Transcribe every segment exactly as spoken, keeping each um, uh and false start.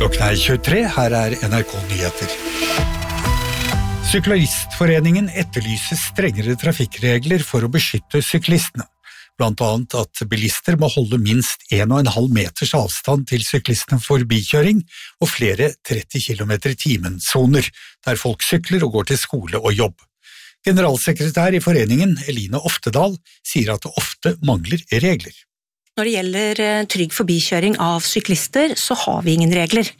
Klokken er tjuetre, her er N R K Nyheter. Syklistforeningen etterlyser strengere trafikkregler for å beskytte syklistene. Blant annet at bilister må holde minst en og en halv meters avstand til syklistene for forbikjøring og flere tretti kilometer i timen-soner, der folk sykler og går til skole og jobb. Generalsekretær i foreningen, Eline Oftedal, sier at det ofte mangler regler. Når det gjelder trygg forbikjøring av syklister, så har vi ingen regler.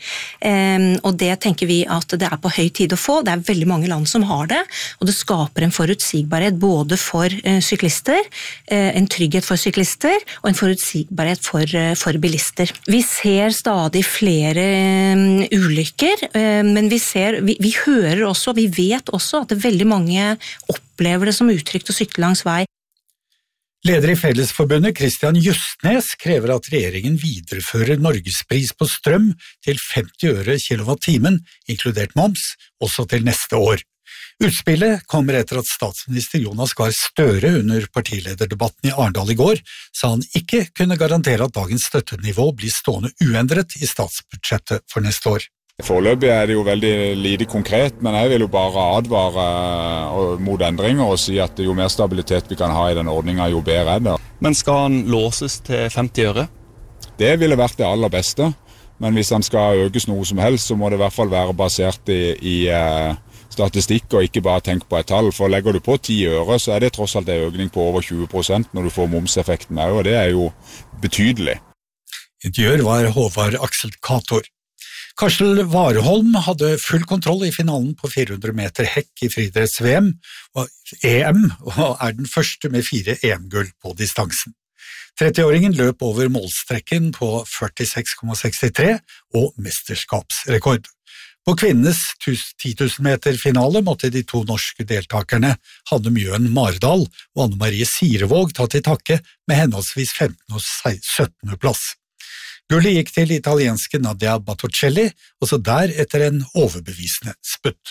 Og det tenker vi at det er på høy tid å få. Det er veldig mange land som har det, og det skaper en forutsigbarhet både for syklister, en trygghet for syklister, og en forutsigbarhet for, for bilister. Vi ser stadig flere ulykker, men vi, ser, vi, vi hører også, vi vet også at det veldig mange opplever det som utrygt å sykle langs vei. Leder i Fellesforbundet, Christian Justnes, krever at regjeringen viderefører Norgespris på strøm til femti øre kilowattimen, inkludert moms, også til neste år. Utspillet kommer etter at statsminister Jonas Gahr Støre under partilederdebatten i Arendal i går sa han ikke kunne garantere at dagens støttenivå blir stående uendret i statsbudsjettet for neste år. Foreløpig er det jo veldig lite konkret, men jeg vil jo bare advare mot endringer og si at jo mer stabilitet vi kan ha i den ordningen, jo bedre er det. Men skal han låses til femti øre? Det ville vært det aller beste, men hvis han skal økes noe som helst, så må det i hvert fall være basert i, i uh, statistikk og ikke bare tenke på et tall. For legger du på ti øre, så er det tross alt en økning på over tjue prosent når du får momseffekten med, og det er jo betydelig. Intervjuer var Håvard Aksel Kator. Karsel Warholm hadde full kontroll i finalen på fire hundre meter hekk i friidretts-V M og E M, og er den første med fire E M-gull på distansen. trettiåringen løp over målstrekken på førtiseks komma sekstitre og mesterskapsrekord. På kvinnenes ti tusen meter finale måtte de to norske deltakerne Hanne Mjøen Mardal og Anne Marie Sirevåg ta til takke med henholdsvis femtende og syttende plass. Gullet gikk til italienske Nadia Battocelli, også der etter en overbevisende sputt.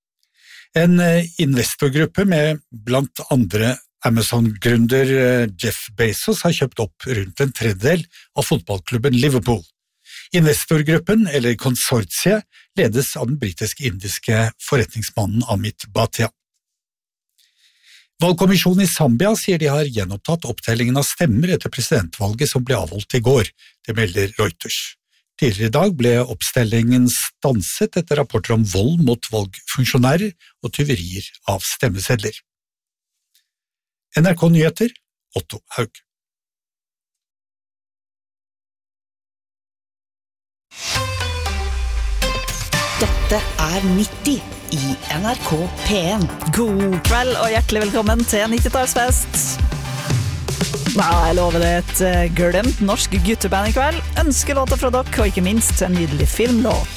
En investorgruppe med blant andre Amazon-gründer Jeff Bezos har kjøpt opp rundt en tredjedel av fotballklubben Liverpool. Investorgruppen, eller konsortiet, ledes av den britisk-indiske forretningsmannen Amit Bhatia. Valgkommisjonen i Zambia sier de har gjenopptatt opptellingen av stemmer etter presidentvalget som ble avholdt i går. Det melder Reuters. Tidligere i dag ble oppstellingen stanset etter rapporter om vold mot valgfunksjonærer og tyverier av stemmesedler. N R K Nyheter, Otto Haug. Dette er nitti i N R K P en. God kveld og hjertelig velkommen til nittitallsfest. Nei, jeg lover det et glemt norsk gutteband i kveld. Ønskelåter fra dere og ikke minst en nydelig filmlåt.